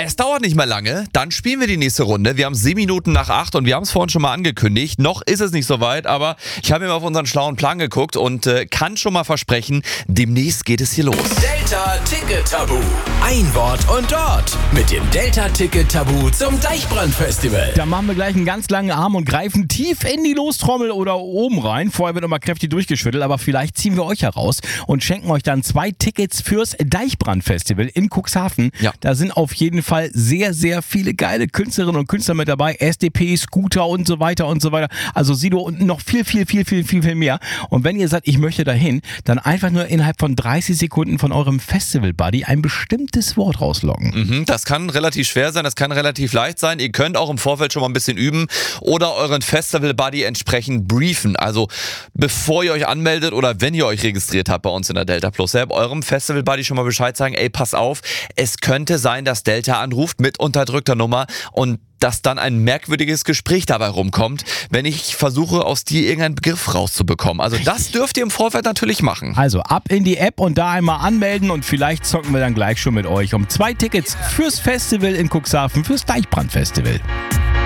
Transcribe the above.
Es dauert nicht mehr lange, dann spielen wir die nächste Runde. Wir haben 7 Minuten nach 8 und wir haben es vorhin schon mal angekündigt. Noch ist es nicht so weit, aber ich habe mir mal auf unseren schlauen Plan geguckt und kann schon mal versprechen, demnächst geht es hier los. Delta Ticket Tabu. Ein Wort und dort mit dem Delta Ticket Tabu zum Deichbrand-Festival. Da machen wir gleich einen ganz langen Arm und greifen tief in die Lostrommel oder oben rein. Vorher wird nochmal kräftig durchgeschüttelt, aber vielleicht ziehen wir euch heraus und schenken euch dann 2 Tickets fürs Deichbrand-Festival in Cuxhaven. Ja. Da sind auf jeden Fall sehr, sehr viele geile Künstlerinnen und Künstler mit dabei. SDP, Scooter und so weiter und so weiter. Also Sido und noch viel mehr. Und wenn ihr sagt, ich möchte dahin, dann einfach nur innerhalb von 30 Sekunden von eurem Festival-Buddy ein bestimmtes Wort rausloggen. Das kann relativ schwer sein, das kann relativ leicht sein. Ihr könnt auch im Vorfeld schon mal ein bisschen üben oder euren Festival-Buddy entsprechend briefen. Also bevor ihr euch anmeldet oder wenn ihr euch registriert habt bei uns in der Delta Plus App, eurem Festival-Buddy schon mal Bescheid sagen, ey, pass auf, es könnte sein, dass Delta anruft mit unterdrückter Nummer und dass dann ein merkwürdiges Gespräch dabei rumkommt, wenn ich versuche, aus dir irgendeinen Begriff rauszubekommen. Also das dürft ihr im Vorfeld natürlich machen. Also ab in die App und da einmal anmelden und vielleicht zocken wir dann gleich schon mit euch um 2 Tickets fürs Festival in Cuxhaven, fürs Deichbrand-Festival.